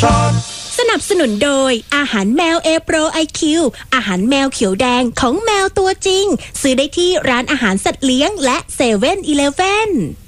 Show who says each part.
Speaker 1: สนับสนุนโดยอาหารแมวเอโปรไอคิวอาหารแมวเขียวแดงของแมวตัวจริงซื้อได้ที่ร้านอาหารสัตว์เลี้ยงและ7-Eleven